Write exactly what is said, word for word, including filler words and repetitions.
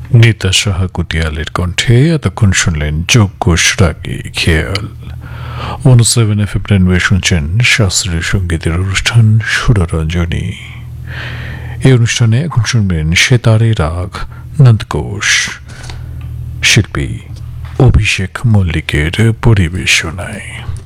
নীতা সাহা কুটিয়ালের কণ্ঠে এতক্ষণ শুনলেন যোগ্যশ রাগে খেয়াল। ওয়ান সেভেন এফ এম শুনছেন শাস্ত্রীয় সঙ্গীতের অনুষ্ঠান সুররঞ্জনী। এই অনুষ্ঠানে এখন শুনবেন সেতারে রাগ নন্দঘোষ, শিল্পী অভিষেক মল্লিকের পরিবেশনায়।